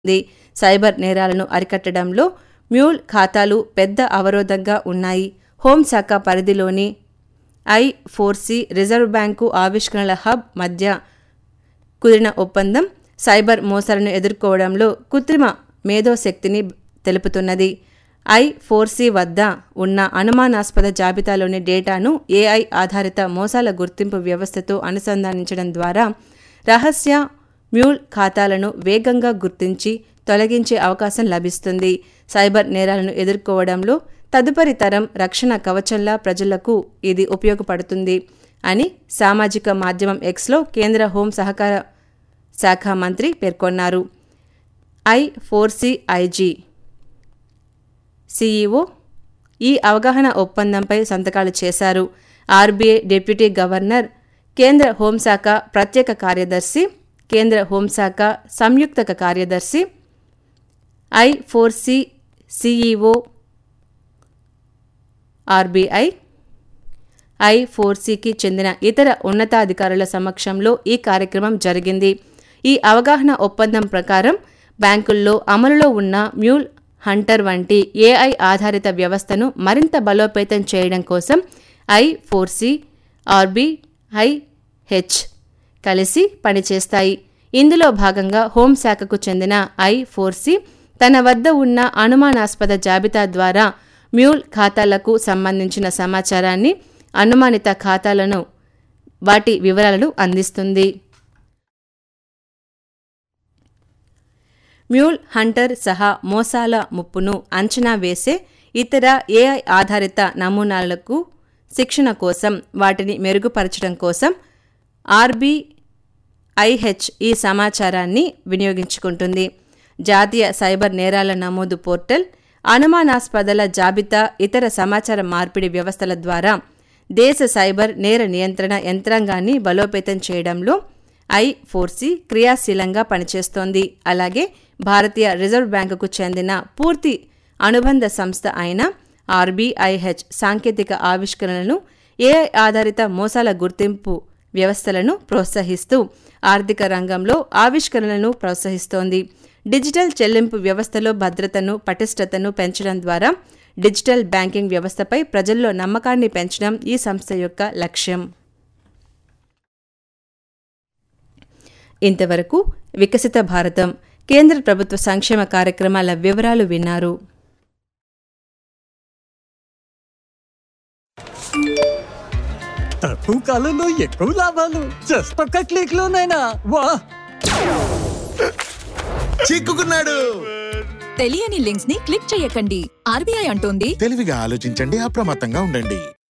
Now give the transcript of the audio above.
Cyber నేరాలను అరికట్టడంలో mule ఖాతాలు పెద్ద అవరోధంగా ఉన్నాయి. హోంశాఖ పరిధిలోని I4C రిజర్వ్ బ్యాంకు ఆవిష్కరణల హబ్ మధ్య కుదిరిన ఒప్పందం సైబర్ మోసాలను ఎదుర్కోవడంలో కృత్రిమ మేధోశక్తిని తెలుపుతున్నది. I4C వద్ద ఉన్న అనుమానాస్పద జాబితాలోని డేటాను AI ఆధారిత మోసాల గుర్తింపు వ్యవస్థతో అనుసంధానించడం ద్వారా రహస్య మ్యూల్ ఖాతాలను వేగంగా గుర్తించి తొలగించే అవకాశం లభిస్తుంది. సైబర్ నేరాలను ఎదుర్కోవడంలో తదుపరి తరం రక్షణ కవచంలా ప్రజలకు ఇది ఉపయోగపడుతుంది అని సామాజిక మాధ్యమం Xలో కేంద్ర హోం సహకార శాఖ మంత్రి పేర్కొన్నారు. I4C IG CEO ఈ అవగాహన ఒప్పందంపై సంతకాలు చేశారు. RBI డిప్యూటీ గవర్నర్, కేంద్ర హోంశాఖ ప్రత్యేక కార్యదర్శి, కేంద్ర హోంశాఖ సంయుక్త కార్యదర్శి, I4C CEO, RBI, I4Cకి చెందిన ఇతర ఉన్నతాధికారుల సమక్షంలో ఈ కార్యక్రమం జరిగింది. ఈ అవగాహన ఒప్పందం ప్రకారం బ్యాంకుల్లో అమలులో ఉన్న మ్యూల్ హంటర్ వంటి AI ఆధారిత వ్యవస్థను మరింత బలోపేతం చేయడం కోసం I4C, RBIH కలిసి పనిచేస్తాయి. ఇందులో భాగంగా హోంశాఖకు చెందిన I4C తన వద్ద ఉన్న అనుమానాస్పద జాబితా ద్వారా మ్యూల్ ఖాతాలకు సంబంధించిన సమాచారాన్ని, అనుమానిత ఖాతాలను వాటి వివరాలను అందిస్తుంది. మ్యూల్ హంటర్ సహా మోసాల ముప్పును అంచనా వేసే ఇతర AI ఆధారిత నమూనాలకు శిక్షణ కోసం, వాటిని మెరుగుపరచడం కోసం RBIH ఈ సమాచారాన్ని వినియోగించుకుంటుంది. జాతీయ సైబర్ నేరాల నమోదు పోర్టల్, అనుమానాస్పదల జాబితా, ఇతర సమాచార మార్పిడి వ్యవస్థల ద్వారా దేశ సైబర్ నేర నియంత్రణ యంత్రాంగాన్ని బలోపేతం చేయడంలో I4C క్రియాశీలంగా పనిచేస్తోంది. అలాగే భారతీయ రిజర్వ్ బ్యాంకుకు చెందిన పూర్తి అనుబంధ సంస్థ అయిన RBIH సాంకేతిక ఆవిష్కరణలను, AI ఆధారిత మోసాల గుర్తింపు వ్యవస్థలను ప్రోత్సహిస్తూ ఆర్థిక రంగంలో ఆవిష్కరణలను ప్రోత్సహిస్తోంది. డిజిటల్ చెల్లింపు వ్యవస్థలో భద్రతను, పటిష్టతను పెంచడం ద్వారా డిజిటల్ బ్యాంకింగ్ వ్యవస్థపై ప్రజల్లో నమ్మకాన్ని పెంచడం ఈ సంస్థ యొక్క లక్ష్యం. ఇంతవరకు వికసిత భారతం కేంద్ర ప్రభుత్వ సంక్షేమ కార్యక్రమాల వివరాలు విన్నారు. తక్కువ కాలంలో ఎక్కువ లాభాలు జస్ట్ ఒక్క క్లిక్ లోనైనా వా! చిక్కుకున్నాడు. తెలియని లింక్స్ ని క్లిక్ చేయకండి. RBI అంటోంది, తెలివిగా ఆలోచించండి, అప్రమత్తంగా ఉండండి.